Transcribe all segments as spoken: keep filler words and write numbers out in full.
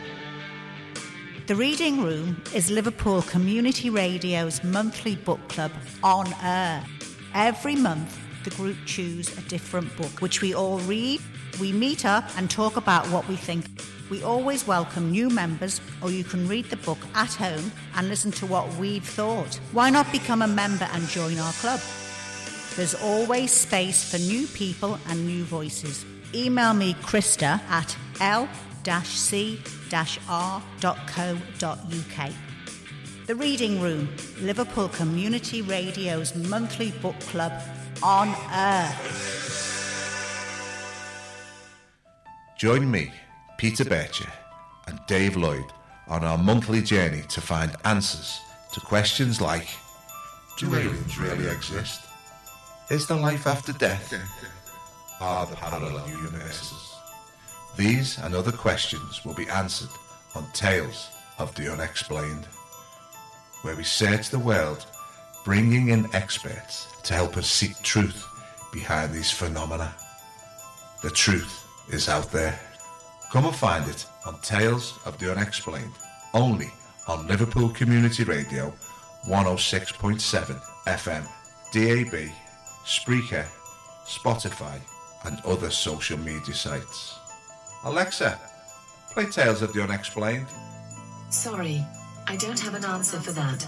The Reading Room is Liverpool Community Radio's monthly book club on air. Every month, the group choose a different book, which we all read. We meet up and talk about what we think. We always welcome new members, or you can read the book at home and listen to what we've thought. Why not become a member and join our club? There's always space for new people and new voices. Email me, Krista, at l c r dot co dot u k. The Reading Room, Liverpool Community Radio's monthly book club on air. Join me, Peter Bircher, and Dave Lloyd on our monthly journey to find answers to questions like: do aliens really exist? Is there life after death? Are there parallel universes? These and other questions will be answered on Tales of the Unexplained, where we search the world, bringing in experts to help us seek truth behind these phenomena. The truth is out there. Come and find it on Tales of the Unexplained, only on Liverpool Community Radio one oh six point seven F M, D A B, Spreaker, Spotify and other social media sites. Alexa, play Tales of the Unexplained. Sorry, I don't have an answer for that.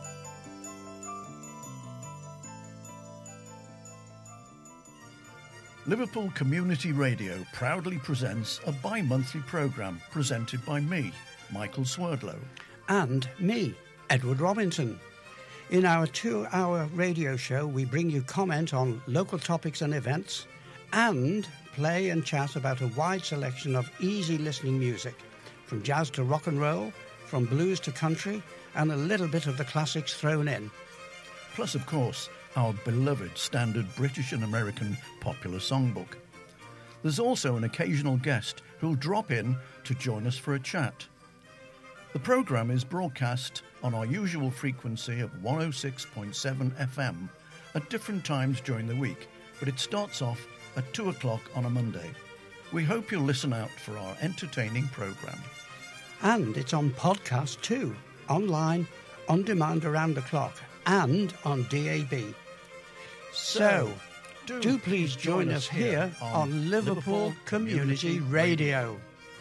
Liverpool Community Radio proudly presents a bi-monthly programme presented by me, Michael Swerdlow. And me, Edward Robinson. In our two-hour radio show, we bring you comment on local topics and events and play and chat about a wide selection of easy listening music, from jazz to rock and roll, from blues to country, and a little bit of the classics thrown in. Plus, of course, our beloved standard British and American popular songbook. There's also an occasional guest who'll drop in to join us for a chat. The programme is broadcast on our usual frequency of one oh six point seven F M at different times during the week, but it starts off at two o'clock on a Monday. We hope you'll listen out for our entertaining programme. And it's on podcast too, online, on demand around the clock, and on D A B. So, do, do please join, join us here on, on Liverpool, Liverpool Community, Community Radio.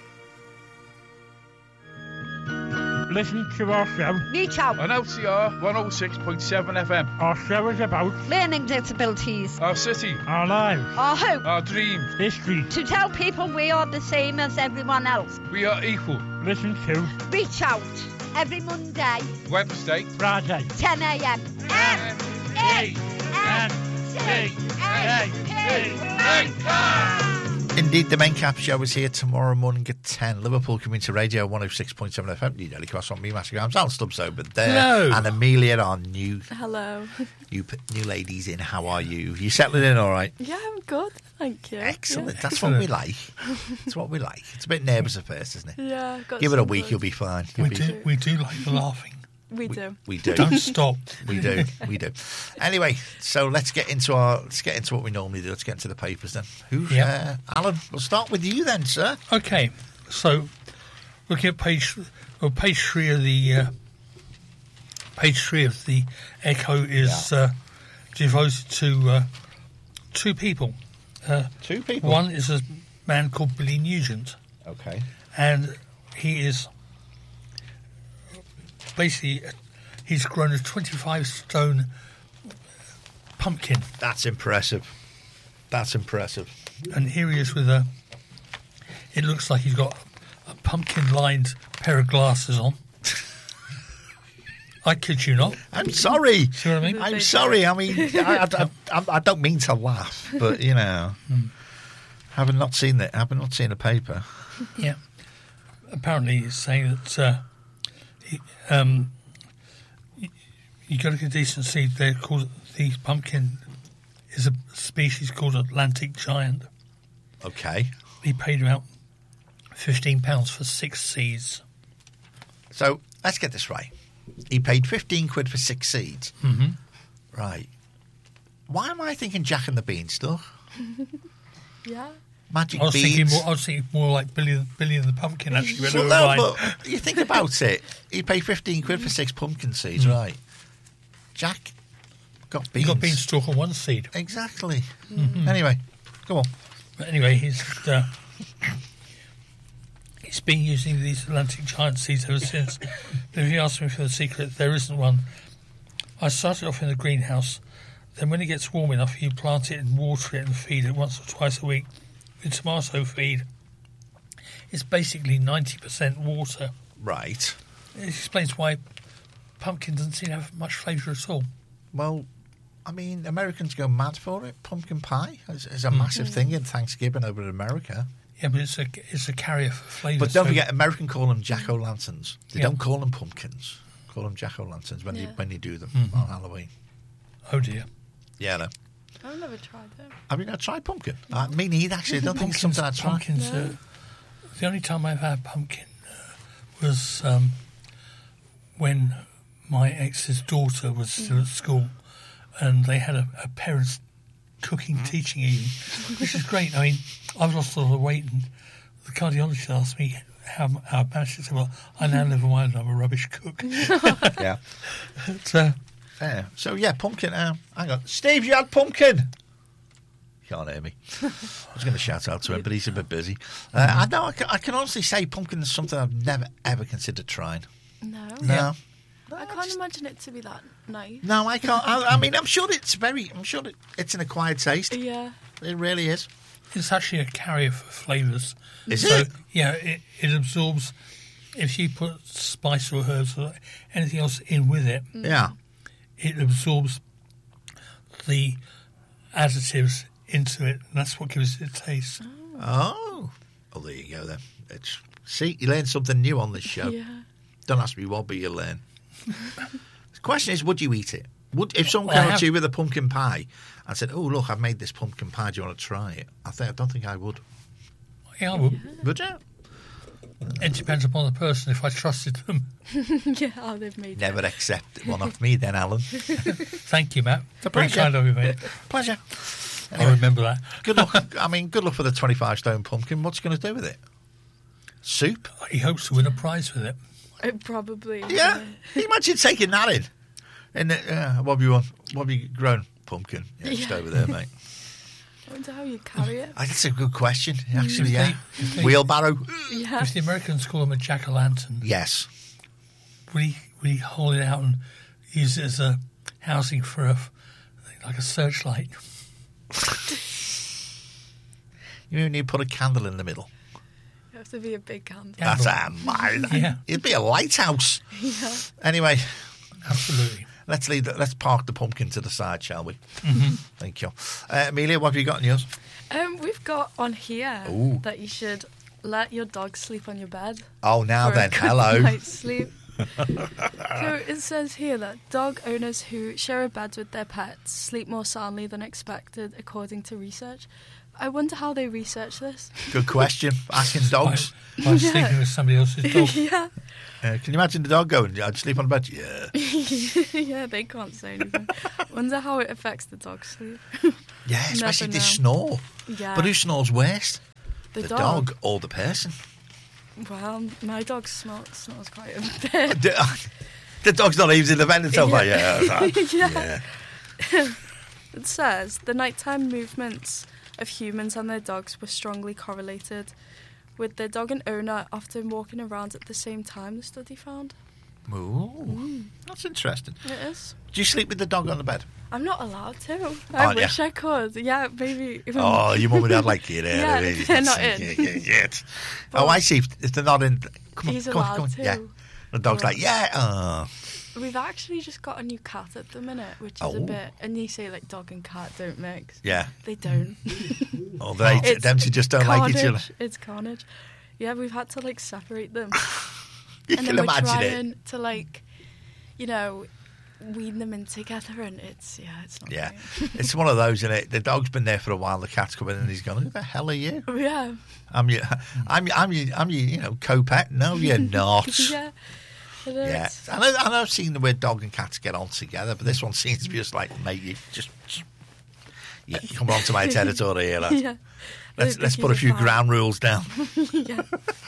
Listen to our show. Reach out. On L C R one oh six point seven F M. Our show is about learning disabilities, our city, our lives, our hope, our dreams, history. To tell people we are the same as everyone else. We are equal. Listen to Reach Out every Monday, Wednesday, Friday, ten a m M E N C A P. Indeed, the Main Cap Show is here tomorrow morning at ten. Liverpool Community Radio one oh six point seven F M. New Daily Cross from me, Matthew Grams, Alan Stubbs over there. Hello. And Amelia, our new, Hello. new, new ladies in. How are you? You settling in all right? Yeah, I'm good. Thank you. Excellent. Yeah. That's what we like. That's what we like. It's a bit nervous at first, isn't it? Yeah. Got Give it a week, good. You'll be fine. You'll we be... do. We do like the laughing. We do. We, we do. Don't stop. We do. We do. Anyway, so let's get into our let's get into what we normally do. Let's get into the papers then. Who's yep. uh, Alan? We'll start with you then, sir. Okay. So, looking at page well, page three of the uh, page three of the Echo is yeah. uh, devoted to uh, two people. Uh, two people. One is a man called Billy Nugent. Okay. And he is. Basically, he's grown a twenty-five stone pumpkin. That's impressive. That's impressive. And here he is with a... It looks like he's got a pumpkin-lined pair of glasses on. I kid you not. I'm sorry. See what I mean? I'm sorry. I mean, I, I, I, I don't mean to laugh, but, you know, hmm. having not seen it, having not seen a paper. Yeah. Apparently, it's saying that... Uh, Um, you, you got to get decent seed. They're called the pumpkin is a species called Atlantic giant. Okay. He paid about fifteen pounds for six seeds. So let's get this right. He paid fifteen quid for six seeds. Mm-hmm. Right. Why am I thinking Jack and the Beanstalk? Yeah. magic I was beans. thinking more. I was thinking more like Billy, the- Billy and the Pumpkin. Actually, when Well, they were no, alive. but you think about it. You pay fifteen quid for six pumpkin seeds, Mm. right? Jack got You beans. got beanstalk on one seed. Exactly. Mhm. Anyway, go on. But anyway, he's uh, he's been using these Atlantic giant seeds ever since. But if you ask me for the secret, there isn't one. I started off in the greenhouse. Then when it gets warm enough, you plant it and water it and feed it once or twice a week with tomato feed. It's basically ninety percent water. Right. It explains why pumpkin doesn't seem to have much flavour at all. Well, I mean, Americans go mad for it. Pumpkin pie is, is a Mm. massive thing in Thanksgiving over in America. Yeah, but it's a it's a carrier for flavour. But don't so- forget, American call them jack-o'-lanterns. They Yeah. don't call them pumpkins. Call them jack-o'-lanterns when you Yeah. when you do them Mhm. on Halloween. Oh dear. Yeah, no. I've never tried it. Have you not tried pumpkin? Uh, me neither, actually. I don't think it's something I'd try. Pumpkins. Uh, the only time I've had pumpkin uh, was um, when my ex's daughter was still at school, and they had a, a parents' cooking teaching evening, which is great. I mean, I've lost a lot of weight, and the cardiologist asked me how, how I managed it. I said, well, I now live on my own. I'm a rubbish cook. Yeah. But, uh, Fair. So, yeah, pumpkin. Uh, hang on. Steve, you had pumpkin. Can't hear me. I was going to shout out to him, but he's a bit busy. Uh, I know. I can, I can honestly say pumpkin is something I've never, ever considered trying. No. No. I can't imagine it to be that nice. No, I can't. I, I mean, I'm sure it's very. I'm sure it, it's an acquired taste. Yeah. It really is. It's actually a carrier for flavours. Is so, it? Yeah, it, it absorbs. If you put spice or herbs or anything else in with it, Yeah. it absorbs the additives into it, and that's what gives it a taste. Oh. Oh, there you go then. It's, see, you learn something new on this show. Yeah. Don't ask me what, but you learn. The question is, would you eat it? Would if someone Well, I came up have- to you with a pumpkin pie and said, "Oh, look, I've made this pumpkin pie. Do you want to try it?" I think I don't think I would. Yeah, I would. Would you? It depends upon the person. If I trusted them. Yeah, how they've made Never it. accept one off me, then, Alan. Thank you, Matt. It's a Very pleasure. kind of you, mate. Pleasure. I remember that. Good luck. I mean, good luck for the twenty-five stone pumpkin. What's going to do with it? Soup? He hopes to win a prize with it. It probably. Yeah. Can you imagine taking that in? And uh, what have you want? What have you grown? Pumpkin. Yeah, just Yeah. over there, mate. I wonder how you carry it. Uh, That's a good question, actually. If Yeah. they- if they- Wheelbarrow. Yeah. If the Americans call him a jack-o'-lantern, Yes. would he, would he hold it out and use it as a housing for a, like a searchlight? You need to put a candle in the middle. You have to be a big candle. That's a mile. Yeah. It'd be a lighthouse. Yeah. Anyway, Absolutely. let's leave. The, let's park the pumpkin to the side, shall we? Mhm. Thank you, uh, Amelia. What have you got in yours? Um, we've got on here Ooh. that you should let your dog sleep on your bed. Oh, now for then, a good hello. night's sleep. So it says here that dog owners who share a bed with their pets sleep more soundly than expected, according to research. I wonder how they research this. Good question. Asking dogs. By sleeping with somebody else's dog. yeah. Uh, can you imagine the dog going, "I'd sleep on the bed"? Yeah. Yeah, they can't say anything. Wonder how it affects the dog's sleep. Yeah, especially if Never they know. snore. Yeah. But who snores worst? The, The dog. dog or the person? Well, my dog snores, snores quite a bit. The, the dog's not even in the bed until like, yeah, that's- Yeah. yeah. It says the nighttime movements of humans and their dogs were strongly correlated, with the dog and owner often walking around at the same time, the study found. Ooh, that's interesting. It is. Do you sleep with the dog on the bed? I'm not allowed to. I Aren't wish ya? I could. Yeah, maybe. Even Oh, your mum and dad like you there. Yeah, really. they're not in. Yeah, yeah, yeah. Oh, I see. If they're not in, come on, He's come on, allowed come on. to. Yeah. The dog's Well, like, yeah. Oh. We've actually just got a new cat at the minute, which is Oh. a bit. And you say like dog and cat don't mix. Yeah. They don't. Oh, they, It's them two just don't like each other. carnage. It's carnage. Yeah, we've had to like separate them. You and can then we're imagine trying it. to like, you know, wean them in together, and it's yeah, it's not. Yeah. It's one of those, isn't it? The dog's been there for a while. The cat's come in and he's gone, who the hell are you? Great. Yeah. I'm your, I'm, your- I'm your, I'm your, you know, co-pet. No, you're not. yeah. It Yeah, is. I know. I know. I've seen the way dog and cats get on together, but this one seems to be just like, mate, you just, just yeah, come on to my territory here, lad. Yeah. let's think let's he's put a a few fan. ground rules down. yeah.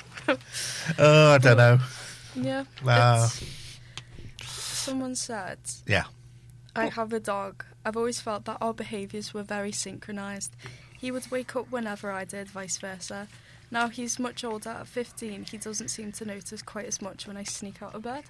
Oh, I don't know. Yeah. Uh, it's- someone said, Yeah. I have a dog. I've always felt that our behaviours were very synchronised. He would wake up whenever I did, vice versa. Now he's much older, at fifteen, he doesn't seem to notice quite as much when I sneak out of bed.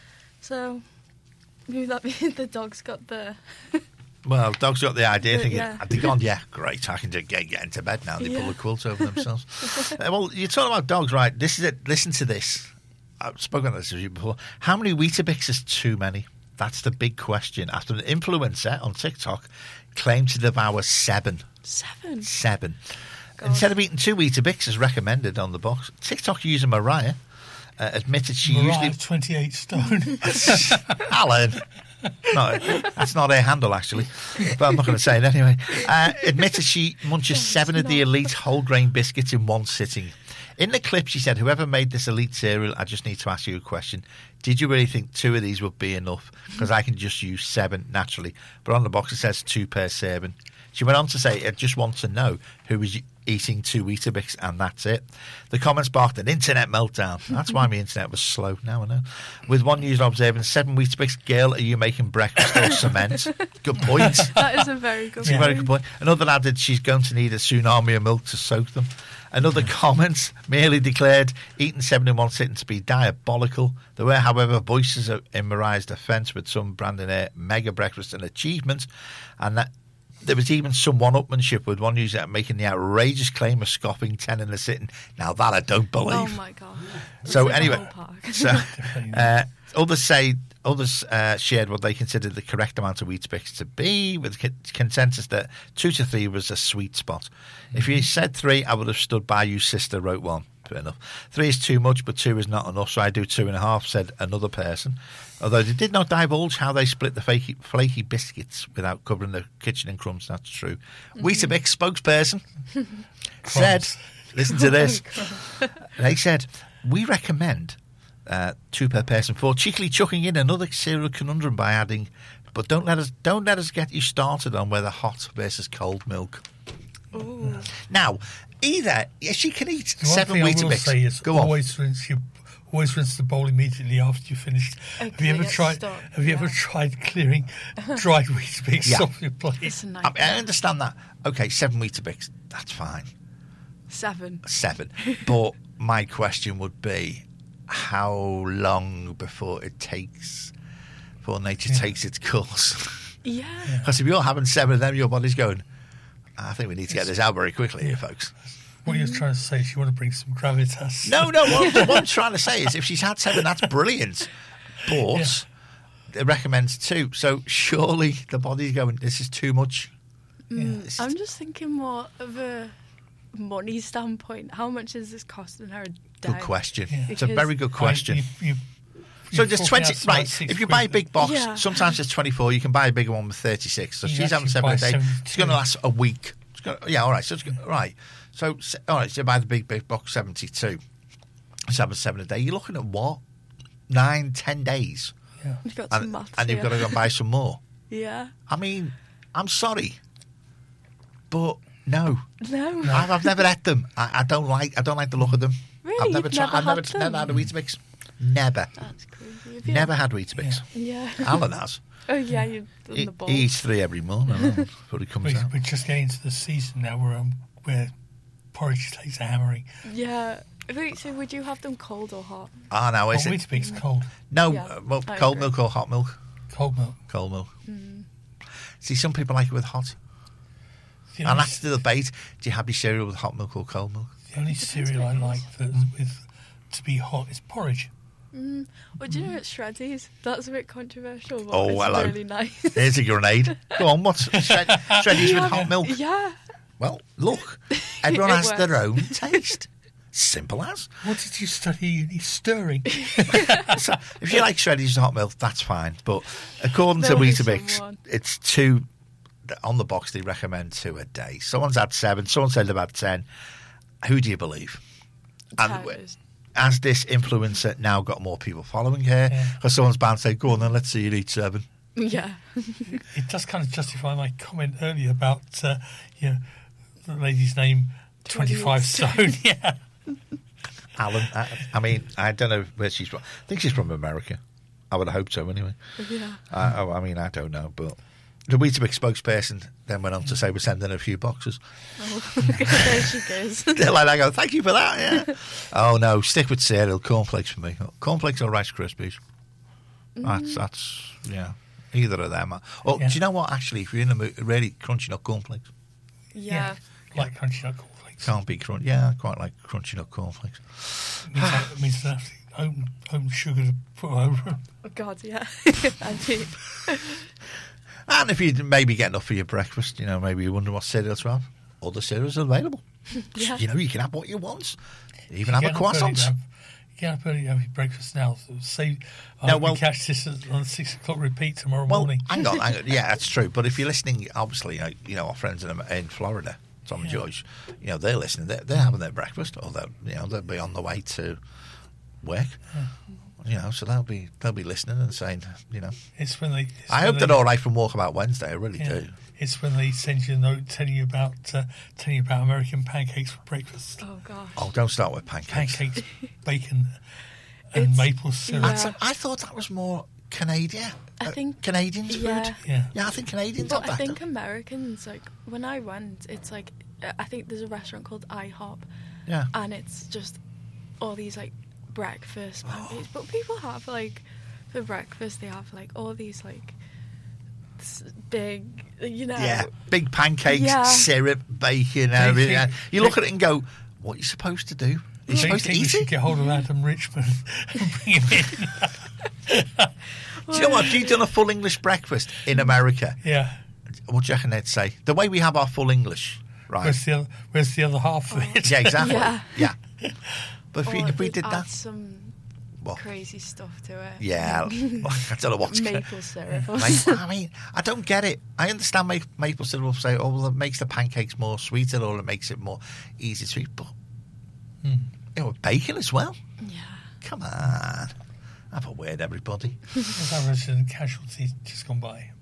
So, maybe that means the dog's got the... Well, dogs got the idea, The- thinking, yeah. have they gone, yeah, great, I can just get, get into bed now. They pull Yeah. the quilt over themselves. uh, well, you're talking about dogs, right? This is it. Listen to this. I've spoken about this with you before. How many Weetabix is too many? That's the big question. After an influencer on TikTok claimed to devour seven. Seven? Seven. Instead of eating two Weetabix as recommended on the box, TikTok user Mariah uh, admitted she Mariah, usually... twenty-eight stone. Alan. No, that's not her handle, actually. But I'm not going to say it anyway. Uh, admitted she munches seven of the elite whole grain biscuits in one sitting. In the clip, she said, whoever made this elite cereal, I just need to ask you a question. Did you really think two of these would be enough? Because I can just use seven naturally. But on the box, it says two per serving. She went on to say, I just want to know who was eating two Weetabix, and that's it. The comments sparked an internet meltdown. That's why my internet was slow. Now I know. With one user observing, seven Weetabix, girl, are you making breakfast or cement? Good point. That is a very good It's a point. very good point. Another added she's going to need a tsunami of milk to soak them. Another comment merely declared eating seven in one sitting to be diabolical. There were, however, voices in Mariah's defence, with some branding her mega breakfast an achievement, and that there was even some one-upmanship, with one user making the outrageous claim of scoffing ten in a sitting. Now that I don't believe. Oh my god. So It's like a anyway, whole park. so uh, others say others uh, shared what they considered the correct amount of Weetabix to be, with c- consensus that two to three was a sweet spot. If you said three, I would have stood by you, sister. Wrote one. Fair enough. Three is too much, but two is not enough, so I do two and a half, said another person. Although they did not divulge how they split the flaky, flaky biscuits without covering the kitchen in crumbs. That's true. Mm-hmm. Weetabix spokesperson said, listen to this. They said, we recommend uh, two per person, for cheekily chucking in another cereal conundrum by adding, but don't let us don't let us get you started on whether hot versus cold milk. Ooh. Now, either yeah, she can eat The one seven thing I will Weetabix. say is Go on. always rinse your always rinse the bowl immediately after you finish. Okay, have you ever it's tried? stopped, Have you ever yeah. tried clearing dried Weetabix Yeah. off your plate? It's a I, mean, nightmare. I understand that. Okay, seven Weetabix, that's fine. Seven. Seven. But my question would be, how long before it takes, before nature takes its course? Yeah. Because if you're having seven of them, your body's going, I think we need to get this out very quickly here, folks. What you're trying to say is you want to bring some gravitas. No, no, what, what I'm trying to say is if she's had seven, that's brilliant. But Yeah. it recommends two. So surely the body's going, this is too much. Mm, This is- I'm just thinking more of a money standpoint. How much is this costing her a day? Good question. Yeah. It's a Because- very good question. You, you, So you're there's forking twenty, out about right? six If you quid, buy a but big box, Yeah. sometimes it's twenty-four. You can buy a bigger one with thirty-six. So You she's having actually seven buy a day. It's seventy-two. going to last a week. It's gonna, yeah, all right. So it's gonna, right. So se- all right. So you buy the big big box seventy-two. It's having seven a day. You're looking at what? Nine, ten days, Yeah. You've got some and, maths and you've here. got to go and buy some more. Yeah. I mean, I'm sorry, but no, No. I've, I've never had them. I, I don't like. I don't like the look of them. Really? I've never You've tried. never I've never, had them? never had a Weetabix. Never, That's crazy. Have you- never had Weetabix. Yeah. Alan has. Oh yeah, you've done He, the ball. he eats three every morning before he comes We, out. we're just getting into the season now where um, where porridge takes a hammering. Yeah. Wait, so would you have them cold or hot? Ah, now is Oh, it? Weetabix cold. No, Yeah, uh, well, I cold agree. milk or hot milk? Cold milk. Cold milk. Mm. See, some people like it with hot. The And only, that's the debate. Do you have your cereal with hot milk or cold milk? the only cereal I like that's with to be hot is porridge. Mm. Well, do you know it's Shreddies? That's a bit controversial, but Oh, it's hello. really nice. There's a grenade. Go on, what's shred, shreddies with hot milk? Yeah. Well, look, everyone It has their works. own taste. Simple as. What did you study at uni? Stirring. So, if you like shreddies with hot milk, that's fine. But according to There'll be Weetabix, someone. it's two. On the box, they recommend two a day. Someone's had seven. Someone said about ten. Who do you believe? And Towers. has this influencer now got more people following her? Yeah. Because someone's bound to say, "Go on, then let's see you eat seven." Yeah. It does kind of justify my comment earlier about uh, you know, the lady's name twenty-five stone, yeah. Alan, I, I mean, I don't know where she's from. I think she's from America. I would have hoped so anyway. Yeah. I, I mean, I don't know, but the Weetabix spokesperson then went on to say we're sending a few boxes. Oh, there she goes. They're like, I go, thank you for that, yeah. Oh, no, stick with cereal, cornflakes for me. Cornflakes or Rice Krispies. Mm. That's, that's, yeah, either of them. Oh, Yeah. do you know what, actually, if you're in the mood, really crunchy nut cornflakes? Yeah. Like crunchy nut cornflakes. Can't be crunchy. Yeah, I quite like crunchy nut cornflakes. It means, that, it means that own, own sugar to put over them. Oh, God, yeah. I do. And if you maybe get enough for your breakfast, you know, maybe you wonder what cereal to have. Other cereals are available. Yeah. You know, you can have what you want. Even You have a get up early croissant. to have- You get up early to have your breakfast now. So say, I No, hope well- we catch this on six o'clock repeat tomorrow Well, morning. hang on, hang on. Yeah, that's true. But if you're listening, obviously, uh, you know, our friends in, in Florida, Tom and Yeah. George, you know, they're listening. They're, they're having their breakfast, or they'll, you know, they'll be on the way to work. You know, so they'll be they'll be listening and saying, you know, It's when they. It's I when hope they, they're all right from Walkabout Wednesday. I really yeah, do. It's when they send you a note telling you about uh, telling you about American pancakes for breakfast. Oh, gosh. Oh, don't start with pancakes. Pancakes, bacon, and It's- maple syrup. yeah. That's- I thought that was more Canadian. I uh, think- Canadians yeah. food. Yeah. Yeah, I think Canadians But have I that. think Americans, like, when I went, it's like, I think there's a restaurant called IHOP. Yeah. And it's just all these, like, breakfast pancakes. But people have, like, for breakfast, they have, like, all these, like, s- big, you know. Yeah, big pancakes, Yeah. syrup, bacon, They everything. think- You look at it and go, "What are you supposed to do? Are you Do you supposed to think we eat should it?" get hold of Adam Richmond and bring him in? Do you know what? If you'd done a full English breakfast in America, Yeah. what do you reckon they'd say? The way we have our full English, right? Where's the other, where's the other half of it? Yeah, exactly. Yeah. Yeah. But if we, Or if we they'd did add that, some What? crazy stuff to it. yeah, I don't know what's gonna- Maple syrup. or Mate, something. I mean, I don't get it. I understand ma- maple syrup will say, "Oh, well, it makes the pancakes more sweeter, or it makes it more easy to eat." But Hmm. you know, bacon as well. Yeah. Come on, have a word, everybody. There's our resident casualty just gone by.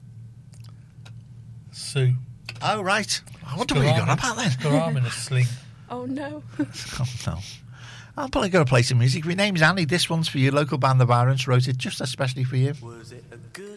Sue. Oh right, I wonder what you got about then. Got her arm in a sling. Oh, no. Oh no. I'm probably going to play some music. My name's Annie. This one's for you. Local band The Barons wrote it just especially for you. Was it a good